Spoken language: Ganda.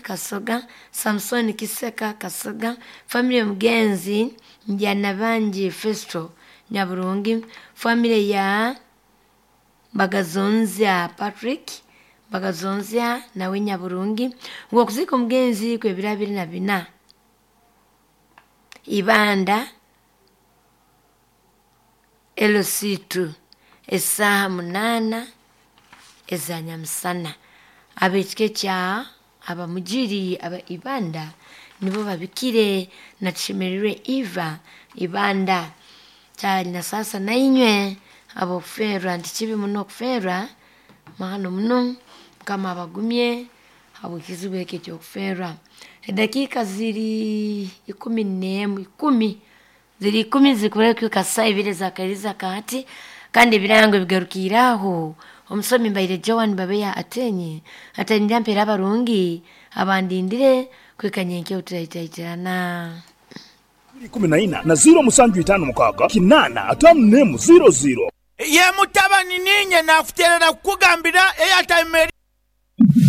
Kasoga, Samson Kiseka Kasoga, family Mugenzi Njanabanji Festo Nyaburungi, family ya Bagazonzia Patrick Bagazonzia nawe Nyaburungi, ngokuziko Mugenzi kwe 2024 Ibanda LC2 Esaha 8 ezanyamusana abekyecha aba mujiri aba Ibanda nibo babikire na Chimerire Eva Ibanda cyari na sasa nainywe abo kufera ndikibi muno kufera mahano muno kama abagumye abo kizubeke cyo kufera dakika ziri 10 ziri 10 zikureke kasa ibire zakariza kati kandi birango bigarukiraho omusomi mbaire Joan Babeya atenye atanirampera abarungi abandindire kwekanyenke utayitayiterana 14 na 075 kinana atamu nemu 00 ye mutabani ninye nafuterera kugambira eyatime